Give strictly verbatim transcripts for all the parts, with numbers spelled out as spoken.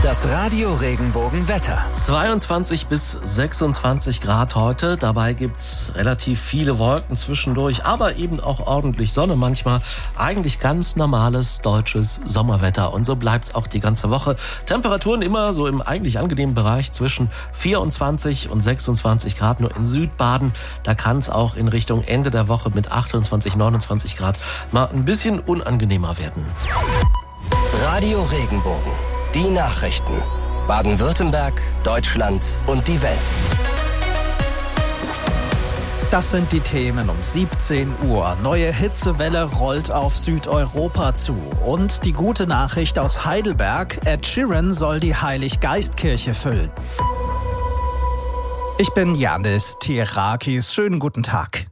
Das Radio Regenbogen-Wetter. zweiundzwanzig bis sechsundzwanzig Grad heute. Dabei gibt's relativ viele Wolken zwischendurch, aber eben auch ordentlich Sonne manchmal. Eigentlich ganz normales deutsches Sommerwetter. Und so bleibt's auch die ganze Woche. Temperaturen immer so im eigentlich angenehmen Bereich zwischen vierundzwanzig und sechsundzwanzig Grad. Nur in Südbaden, da kann es auch in Richtung Ende der Woche mit achtundzwanzig, neunundzwanzig Grad mal ein bisschen unangenehmer werden. Radio Regenbogen. Die Nachrichten. Baden-Württemberg, Deutschland und die Welt. Das sind die Themen um siebzehn Uhr. Neue Hitzewelle rollt auf Südeuropa zu. Und die gute Nachricht aus Heidelberg: Ed Sheeran soll die Heilig-Geist-Kirche füllen. Ich bin Yannis Tierakis. Schönen guten Tag.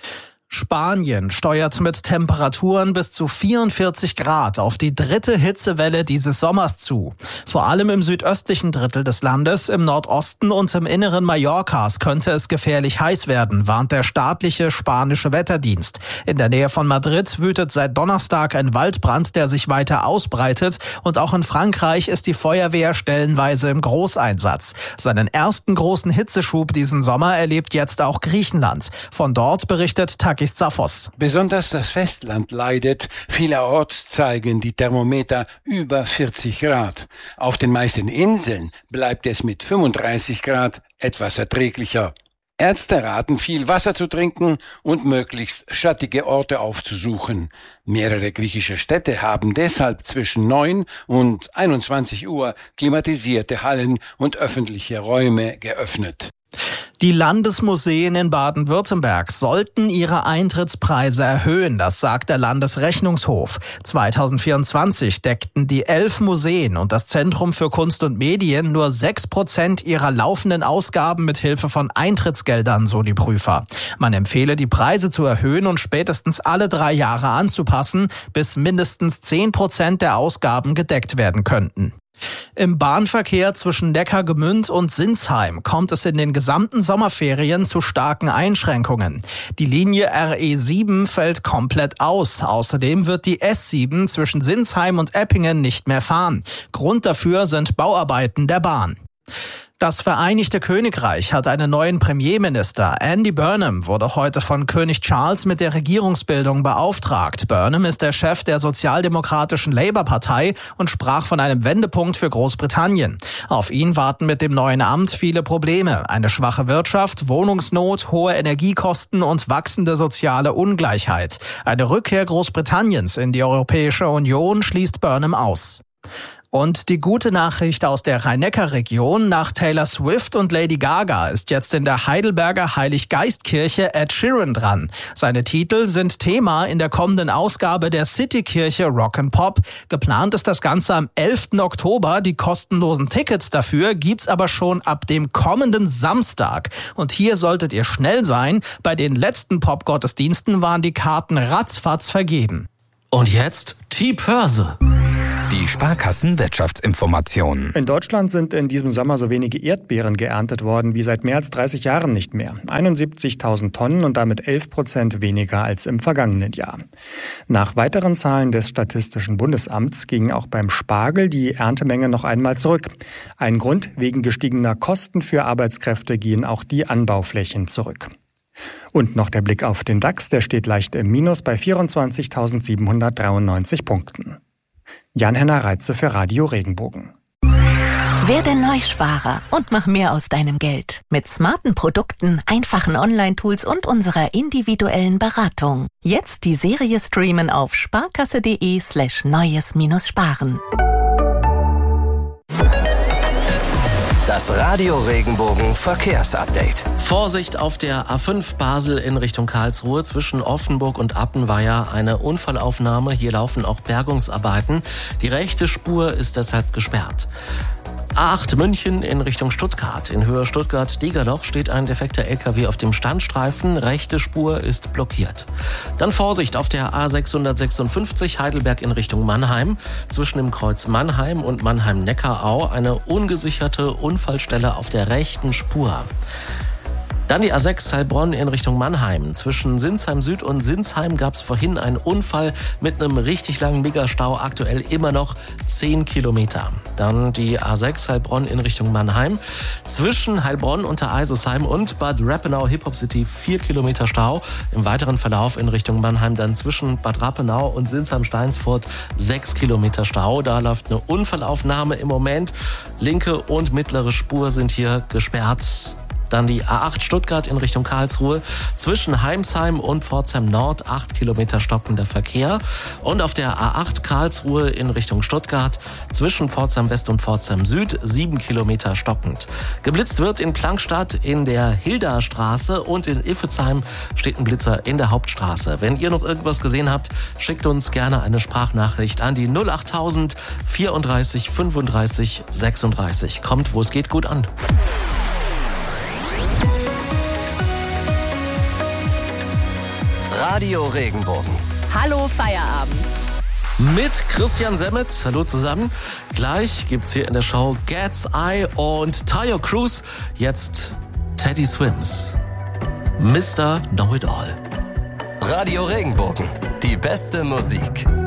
Spanien steuert mit Temperaturen bis zu vierundvierzig Grad auf die dritte Hitzewelle dieses Sommers zu. Vor allem im südöstlichen Drittel des Landes, im Nordosten und im Inneren Mallorcas könnte es gefährlich heiß werden, warnt der staatliche spanische Wetterdienst. In der Nähe von Madrid wütet seit Donnerstag ein Waldbrand, der sich weiter ausbreitet. Und auch in Frankreich ist die Feuerwehr stellenweise im Großeinsatz. Seinen ersten großen Hitzeschub diesen Sommer erlebt jetzt auch Griechenland. Von dort berichtet Takis Zaphos. Besonders das Festland leidet. Vielerorts zeigen die Thermometer über vierzig Grad. Auf den meisten Inseln bleibt es mit fünfunddreißig Grad etwas erträglicher. Ärzte raten, viel Wasser zu trinken und möglichst schattige Orte aufzusuchen. Mehrere griechische Städte haben deshalb zwischen neun und einundzwanzig Uhr klimatisierte Hallen und öffentliche Räume geöffnet. Die Landesmuseen in Baden-Württemberg sollten ihre Eintrittspreise erhöhen, das sagt der Landesrechnungshof. zweitausendvierundzwanzig deckten die elf Museen und das Zentrum für Kunst und Medien nur sechs Prozent ihrer laufenden Ausgaben mit Hilfe von Eintrittsgeldern, so die Prüfer. Man empfehle, die Preise zu erhöhen und spätestens alle drei Jahre anzupassen, bis mindestens zehn Prozent der Ausgaben gedeckt werden könnten. Im Bahnverkehr zwischen Neckargemünd und Sinsheim kommt es in den gesamten Sommerferien zu starken Einschränkungen. Die Linie R E sieben fällt komplett aus. Außerdem wird die S sieben zwischen Sinsheim und Eppingen nicht mehr fahren. Grund dafür sind Bauarbeiten der Bahn. Das Vereinigte Königreich hat einen neuen Premierminister. Andy Burnham wurde heute von König Charles mit der Regierungsbildung beauftragt. Burnham ist der Chef der sozialdemokratischen Labour-Partei und sprach von einem Wendepunkt für Großbritannien. Auf ihn warten mit dem neuen Amt viele Probleme. Eine schwache Wirtschaft, Wohnungsnot, hohe Energiekosten und wachsende soziale Ungleichheit. Eine Rückkehr Großbritanniens in die Europäische Union schließt Burnham aus. Und die gute Nachricht aus der Rhein-Neckar-Region: Nach Taylor Swift und Lady Gaga ist jetzt in der Heidelberger Heilig-Geist-Kirche Ed Sheeran dran. Seine Titel sind Thema in der kommenden Ausgabe der City-Kirche Rock and Pop. Geplant ist das Ganze am elften Oktober. Die kostenlosen Tickets dafür gibt's aber schon ab dem kommenden Samstag. Und hier solltet ihr schnell sein. Bei den letzten Pop-Gottesdiensten waren die Karten ratzfatz vergeben. Und jetzt die Börse. Die Sparkassen-Wirtschaftsinformationen. In Deutschland sind in diesem Sommer so wenige Erdbeeren geerntet worden wie seit mehr als dreißig Jahren nicht mehr. einundsiebzigtausend Tonnen und damit elf Prozent weniger als im vergangenen Jahr. Nach weiteren Zahlen des Statistischen Bundesamts ging auch beim Spargel die Erntemenge noch einmal zurück. Ein Grund: wegen gestiegener Kosten für Arbeitskräfte gehen auch die Anbauflächen zurück. Und noch der Blick auf den DAX, der steht leicht im Minus bei vierundzwanzigtausendsiebenhundertdreiundneunzig Punkten. Jan-Henner Reitze für Radio Regenbogen. Werde Neusparer und mach mehr aus deinem Geld. Mit smarten Produkten, einfachen Online-Tools und unserer individuellen Beratung. Jetzt die Serie streamen auf sparkasse.de slash neues-sparen. Das Radio Regenbogen Verkehrsupdate. Vorsicht auf der A fünf Basel in Richtung Karlsruhe. Zwischen Offenburg und Appenweier eine Unfallaufnahme. Hier laufen auch Bergungsarbeiten. Die rechte Spur ist deshalb gesperrt. A acht München in Richtung Stuttgart. In Höhe Stuttgart-Degerloch steht ein defekter L K W auf dem Standstreifen. Rechte Spur ist blockiert. Dann Vorsicht auf der A sechshundertsechsundfünfzig Heidelberg in Richtung Mannheim. Zwischen dem Kreuz Mannheim und Mannheim-Neckarau eine ungesicherte Unfallstelle auf der rechten Spur. Dann die A sechs Heilbronn in Richtung Mannheim. Zwischen Sinsheim Süd und Sinsheim gab es vorhin einen Unfall mit einem richtig langen Megastau. Aktuell immer noch zehn Kilometer. Dann die A sechs Heilbronn in Richtung Mannheim. Zwischen Heilbronn unter Eisesheim und Bad Rappenau Hip Hop City vier Kilometer Stau. Im weiteren Verlauf in Richtung Mannheim dann zwischen Bad Rappenau und Sinsheim-Steinsfurt sechs Kilometer Stau. Da läuft eine Unfallaufnahme im Moment. Linke und mittlere Spur sind hier gesperrt. Dann die A acht Stuttgart in Richtung Karlsruhe. Zwischen Heimsheim und Pforzheim Nord acht Kilometer stockender Verkehr. Und auf der A acht Karlsruhe in Richtung Stuttgart zwischen Pforzheim West und Pforzheim Süd sieben Kilometer stockend. Geblitzt wird in Plankstadt in der Hildastraße und in Iffezheim steht ein Blitzer in der Hauptstraße. Wenn ihr noch irgendwas gesehen habt, schickt uns gerne eine Sprachnachricht an die null achttausend vierunddreißig fünfunddreißig sechsunddreißig. Kommt, wo es geht, gut an. Radio Regenbogen. Hallo Feierabend. Mit Christian Semmet. Hallo zusammen. Gleich gibt's hier in der Show Cat's Eye und Tayo Cruz. Jetzt Teddy Swims. Mister Know It All. Radio Regenbogen. Die beste Musik.